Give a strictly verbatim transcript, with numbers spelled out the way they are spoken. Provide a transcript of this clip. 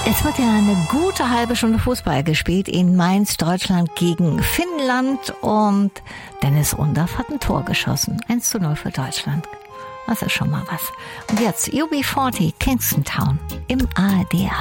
Es wird ja eine gute halbe Stunde Fußball gespielt in Mainz, Deutschland gegen Finnland, und Dennis Undaff hat ein Tor geschossen. eins zu null für Deutschland. Das ist schon mal was. Und jetzt U B vierzig Kingston Town im A R D.